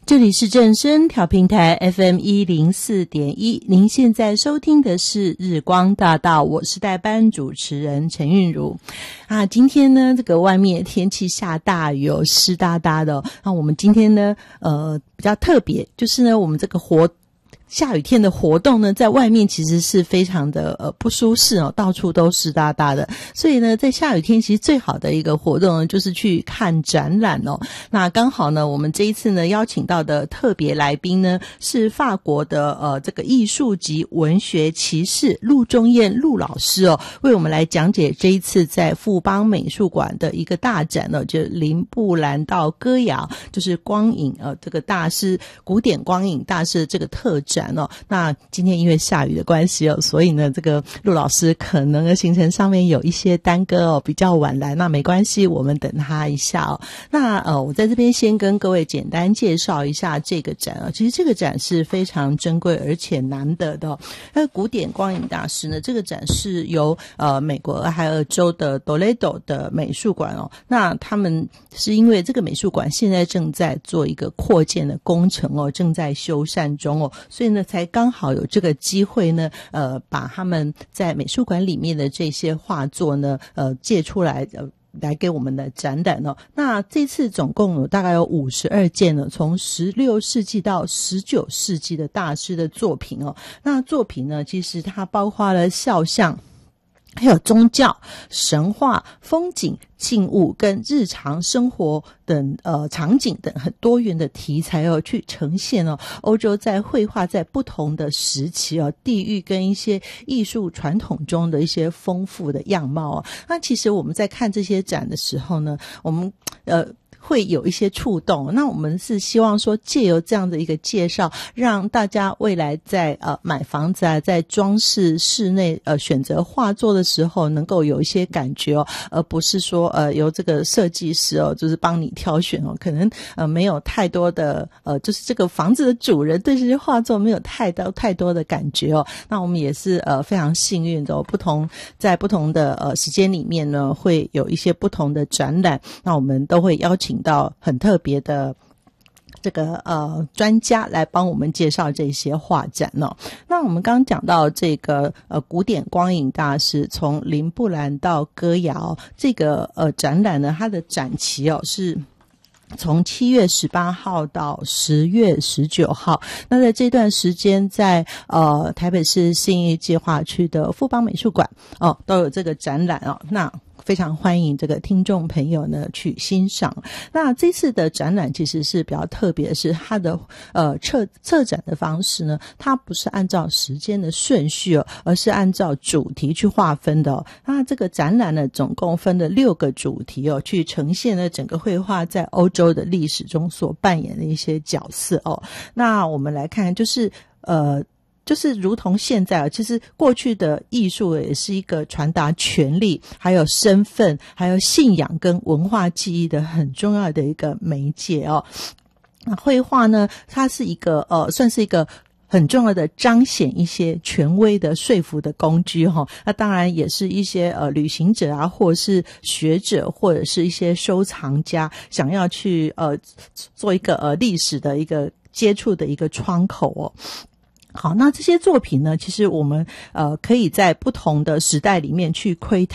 这里是正声调频台 FM104.1， 您现在收听的是日光大道，我是代班主持人陈韵如啊。今天呢，这个外面天气下大雨哦，湿哒哒的那我们今天呢，比较特别，就是呢，我们这个下雨天的活动呢，在外面其实是非常的不舒适哦，到处都湿哒哒的。所以呢，在下雨天其实最好的一个活动呢，就是去看展览哦。那刚好呢，我们这一次呢邀请到的特别来宾呢，是法国的这个艺术及文学骑士陆中燕陆老师哦，为我们来讲解这一次在富邦美术馆的一个大展哦，就林布兰道歌谣，就是光影这个大师古典光影大师的这个特展。那今天因为下雨的关系哦，所以呢这个陆老师可能的行程上面有一些耽搁哦，比较晚来，那没关系，我们等他一下哦。那我在这边先跟各位简单介绍一下这个展其实这个展是非常珍贵而且难得的那古典光影大师呢，这个展是由美国俄亥俄州的 Toledo 的美术馆那他们是因为这个美术馆现在正在做一个扩建的工程正在修缮中所以呢才刚好有这个机会呢把他们在美术馆里面的这些画作呢借出来来给我们的展览那这次总共大概有52件从16世纪到19世纪的大师的作品那作品呢其实它包括了肖像还有宗教、神话、风景、静物跟日常生活等场景等很多元的题材去呈现欧洲在绘画在不同的时期地域跟一些艺术传统中的一些丰富的样貌那其实我们在看这些展的时候呢，我们会有一些触动，那我们是希望说借由这样的一个介绍，让大家未来在买房子在装饰室内选择画作的时候能够有一些感觉而不是说由这个设计师就是帮你挑选可能没有太多的就是这个房子的主人对这些画作没有太多的感觉那我们也是非常幸运的在不同的时间里面呢会有一些不同的展览，那我们都会邀请到很特别的这个专家来帮我们介绍这些画展那我们刚刚讲到这个古典光影大师从林布兰到歌谣这个展览呢，它的展期是从7月18号到10月19号，那在这段时间在台北市信义计划区的富邦美术馆都有这个展览那非常欢迎这个听众朋友呢去欣赏。那这次的展览其实是比较特别的是它的策展的方式呢，它不是按照时间的顺序而是按照主题去划分的那这个展览呢总共分了6个主题去呈现了整个绘画在欧洲的历史中所扮演的一些角色那我们来看就是如同现在其实过去的艺术也是一个传达权力还有身份还有信仰跟文化记忆的很重要的一个媒介那绘画呢它是一个算是一个很重要的彰显一些权威的说服的工具那当然也是一些旅行者或者是学者或者是一些收藏家想要去做一个历史的一个接触的一个窗口好，那这些作品呢，其实我们可以在不同的时代里面去窥探